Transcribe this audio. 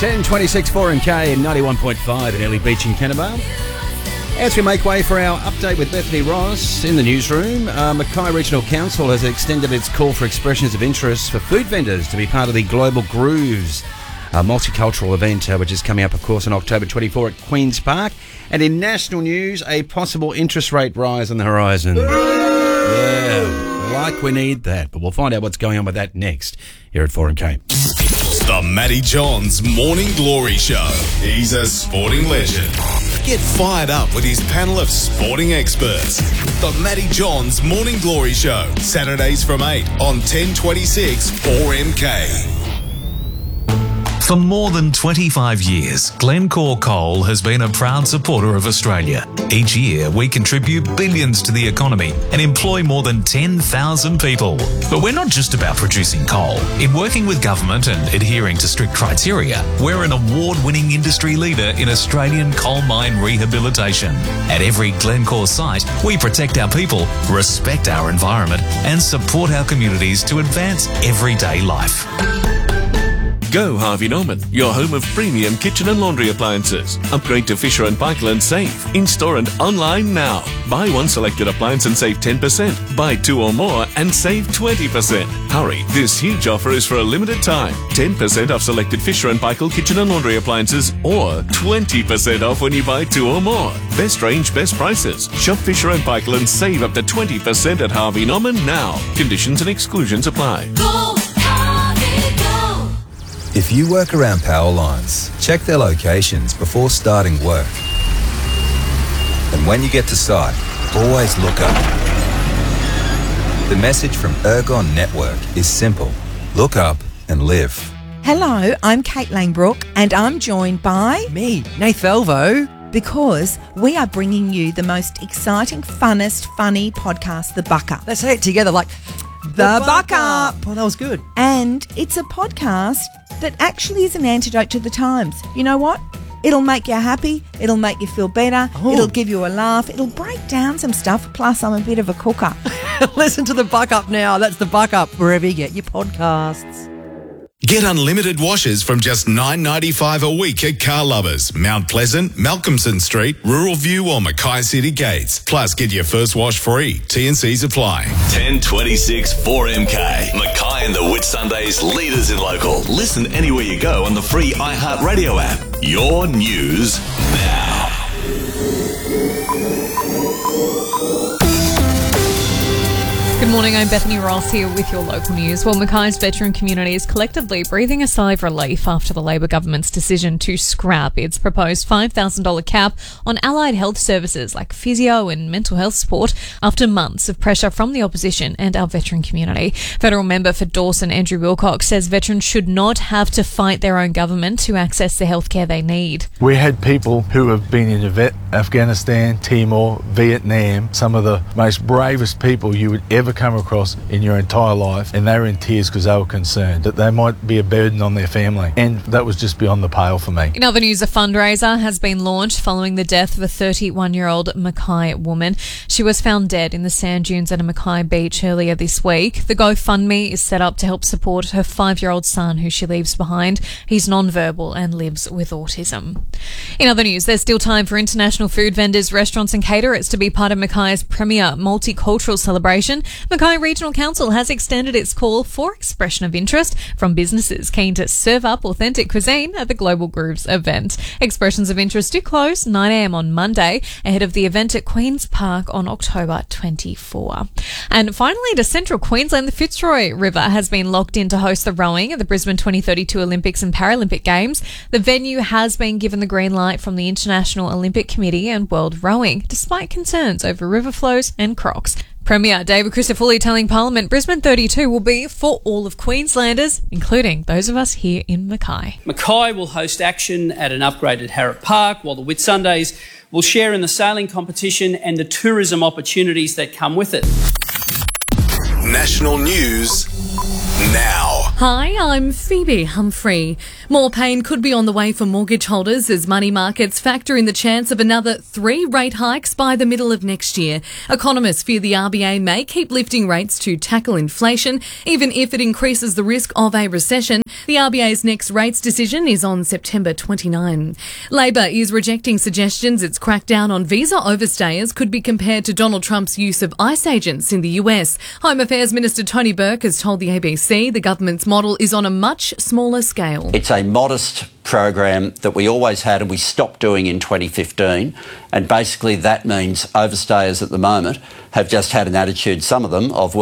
10:26 4MK and 91.5 in Early Beach in Kennebar. As we make way for our update with Bethany Ross in the newsroom, Mackay Regional Council has extended its call for expressions of interest for food vendors to be part of the Global Grooves multicultural event, which is coming up, of course, on October 24 at Queen's Park. And in national news, a possible interest rate rise on the horizon. Yeah, like we need that. But we'll find out what's going on with that next here at 4MK. The Matty Johns Morning Glory Show. He's a sporting legend. Get fired up with his panel of sporting experts. The Matty Johns Morning Glory Show. Saturdays from 8 on 1026 4MK. For more than 25 years, Glencore Coal has been a proud supporter of Australia. Each year, we contribute billions to the economy and employ more than 10,000 people. But we're not just about producing coal. In working with government and adhering to strict criteria, we're an award-winning industry leader in Australian coal mine rehabilitation. At every Glencore site, we protect our people, respect our environment, and support our communities to advance everyday life. Go Harvey Norman, your home of premium kitchen and laundry appliances. Upgrade to Fisher & Paykel and save. In-store and online now. Buy one selected appliance and save 10%. Buy two or more and save 20%. Hurry, this huge offer is for a limited time. 10% off selected Fisher & Paykel kitchen and laundry appliances or 20% off when you buy two or more. Best range, best prices. Shop Fisher & Paykel and save up to 20% at Harvey Norman now. Conditions and exclusions apply. Go, Harvey, go! If you work around power lines, check their locations before starting work. And when you get to site, always look up. The message from Ergon Network is simple. Look up and live. Hello, I'm Kate Langbrook and I'm joined by... Me, Nath Velvo. Because we are bringing you the most exciting, funnest, funny podcast, The Buck Up. Let's say it together like... The Buck Up. Oh, that was good. And it's a podcast that actually is an antidote to the times. You know what? It'll make you happy. It'll make you feel better. Oh. It'll give you a laugh. It'll break down some stuff. Plus, I'm a bit of a cooker. Listen to The Buck Up now. That's The Buck Up, wherever you get your podcasts. Get unlimited washes from just $9.95 a week at Car Lovers, Mount Pleasant, Malcolmson Street, Rural View or Mackay City Gates. Plus, get your first wash free. T&Cs apply. 1026 4MK. Mackay and the Whitsundays leaders in local. Listen anywhere you go on the free iHeartRadio app. Your news now. Good morning, I'm Bethany Ross here with your local news. Well, Mackay's veteran community is collectively breathing a sigh of relief after the Labor government's decision to scrap its proposed $5,000 cap on allied health services like physio and mental health support after months of pressure from the opposition and our veteran community. Federal member for Dawson, Andrew Wilcox, says veterans should not have to fight their own government to access the healthcare they need. We had people who have been in Afghanistan, Timor, Vietnam, some of the most bravest people you would ever come across in your entire life, and they were in tears because they were concerned that they might be a burden on their family, and that was just beyond the pale for me. In other news, a fundraiser has been launched following the death of a 31-year-old Mackay woman. She was found dead in the sand dunes at a Mackay beach earlier this week. The GoFundMe is set up to help support her 5-year-old son who she leaves behind. He's non-verbal and lives with autism. In other news, there's still time for international food vendors, restaurants and caterers to be part of Mackay's premier multicultural celebration. Mackay Regional Council has extended its call for expression of interest from businesses keen to serve up authentic cuisine at the Global Grooves event. Expressions of interest do close 9 a.m. on Monday ahead of the event at Queen's Park on October 24. And finally, to central Queensland, the Fitzroy River has been locked in to host the rowing at the Brisbane 2032 Olympics and Paralympic Games. The venue has been given the green light from the International Olympic Committee and World Rowing, despite concerns over river flows and crocs. Premier David Crisafulli telling Parliament Brisbane 32 will be for all of Queenslanders, including those of us here in Mackay. Mackay will host action at an upgraded Harrop Park, while the Whitsundays will share in the sailing competition and the tourism opportunities that come with it. National news now. Hi, I'm Phoebe Humphrey. More pain could be on the way for mortgage holders as money markets factor in the chance of another 3 rate hikes by the middle of next year. Economists fear the RBA may keep lifting rates to tackle inflation, even if it increases the risk of a recession. The RBA's next rates decision is on September 29. Labor is rejecting suggestions its crackdown on visa overstayers could be compared to Donald Trump's use of ICE agents in the US. Home Affairs Minister Tony Burke has told the ABC the government's model is on a much smaller scale. It's a modest program that we always had and we stopped doing in 2015, and basically that means overstayers at the moment have just had an attitude, some of them, of